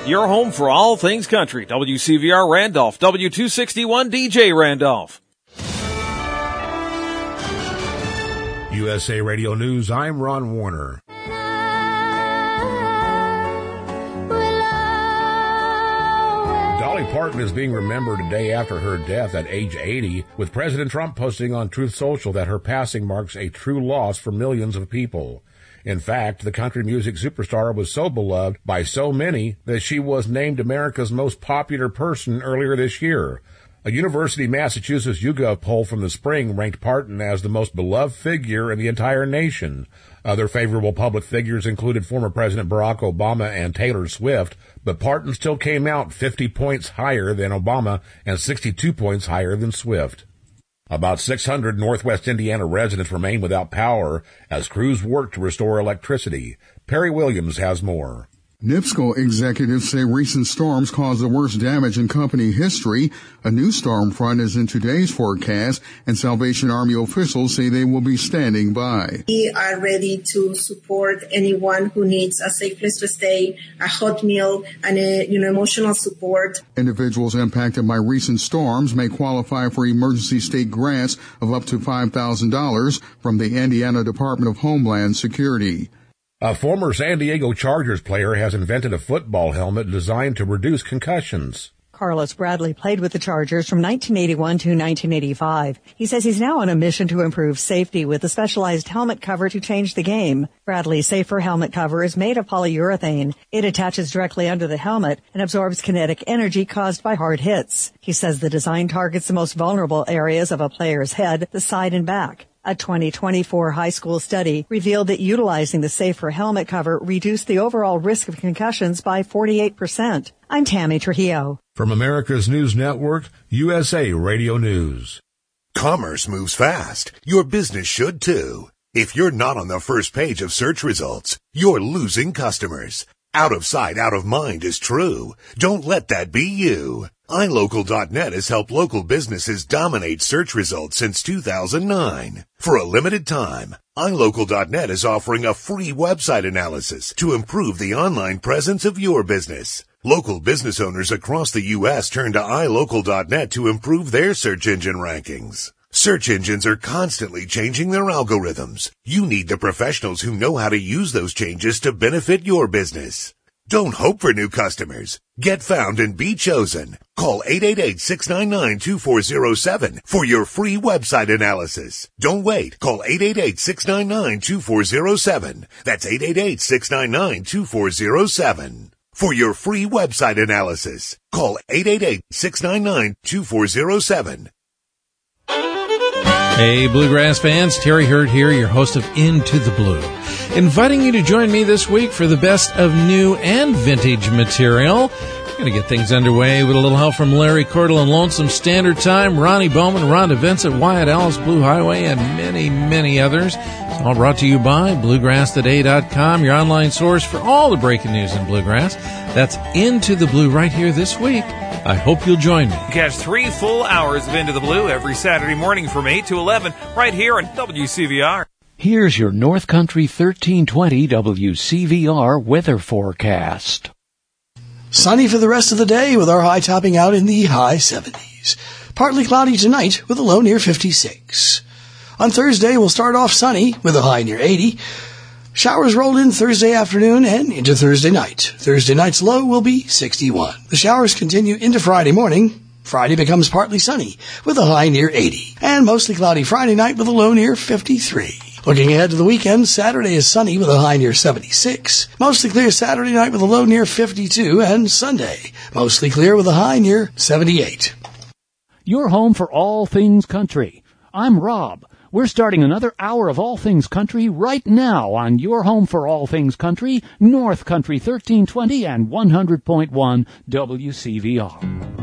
Your home for all things country. WCVR Randolph, W261 DJ Randolph. USA Radio News, I'm Ron Warner. Dolly Parton is being remembered a day after her death at age 80, with President Trump posting on Truth Social that her passing marks a true loss for millions of people. In fact, the country music superstar was so beloved by so many that she was named America's most popular person earlier this year. A University of Massachusetts YouGov poll from the spring ranked Parton as the most beloved figure in the entire nation. Other favorable public figures included former President Barack Obama and Taylor Swift, but Parton still came out 50 points higher than Obama and 62 points higher than Swift. About 600 Northwest Indiana residents remain without power as crews work to restore electricity. Perry Williams has more. NIPSCO executives say recent storms caused the worst damage in company history. A new storm front is in today's forecast, and Salvation Army officials say they will be standing by. We are ready to support anyone who needs a safe place to stay, a hot meal, and emotional support. Individuals impacted by recent storms may qualify for emergency state grants of up to $5,000 from the Indiana Department of Homeland Security. A former San Diego Chargers player has invented a football helmet designed to reduce concussions. Carlos Bradley played with the Chargers from 1981 to 1985. He says he's now on a mission to improve safety with a specialized helmet cover to change the game. Bradley's Safer helmet cover is made of polyurethane. It attaches directly under the helmet and absorbs kinetic energy caused by hard hits. He says the design targets the most vulnerable areas of a player's head, the side and back. A 2024 high school study revealed that utilizing the Safer helmet cover reduced the overall risk of concussions by 48%. I'm Tammy Trujillo. From America's News Network, USA Radio News. Commerce moves fast. Your business should too. If you're not on the first page of search results, you're losing customers. Out of sight, out of mind is true. Don't let that be you. iLocal.net has helped local businesses dominate search results since 2009. For a limited time, iLocal.net is offering a free website analysis to improve the online presence of your business. Local business owners across the U.S. turn to iLocal.net to improve their search engine rankings. Search engines are constantly changing their algorithms. You need the professionals who know how to use those changes to benefit your business. Don't hope for new customers. Get found and be chosen. Call 888-699-2407 for your free website analysis. Don't wait. Call 888-699-2407. That's 888-699-2407. For your free website analysis, call 888-699-2407. Hey, Bluegrass fans, Terry Hurd here, your host of Into the Blue, inviting you to join me this week for the best of new and vintage material. We're going to get things underway with a little help from Larry Cordell and Lonesome Standard Time, Ronnie Bowman, Rhonda Vincent, Wyatt Ellis, Blue Highway, and many, many others. It's all brought to you by BluegrassToday.com, your online source for all the breaking news in Bluegrass. That's Into the Blue right here this week. I hope you'll join me. Catch 3 full hours of Into the Blue every Saturday morning from 8 to 11 right here on WCVR. Here's your North Country 1320 WCVR weather forecast. Sunny for the rest of the day with our high topping out in the high 70s. Partly cloudy tonight with a low near 56. On Thursday, we'll start off sunny with a high near 80. Showers roll in Thursday afternoon and into Thursday night. Thursday night's low will be 61. The showers continue into Friday morning. Friday becomes partly sunny with a high near 80. And mostly cloudy Friday night with a low near 53. Looking ahead to the weekend, Saturday is sunny with a high near 76. Mostly clear Saturday night with a low near 52. And Sunday, mostly clear with a high near 78. Your home for all things country. I'm Rob. We're starting another hour of All Things Country right now on your home for All Things Country, North Country 1320 and 100.1 WCVR.